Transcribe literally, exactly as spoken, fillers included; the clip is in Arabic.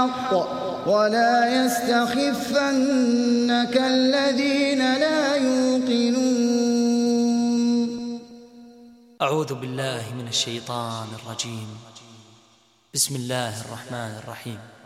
بالحق ولا يستخفنك الذين لا يوقنون. أعوذ بالله من الشيطان الرجيم. بسم الله الرحمن الرحيم.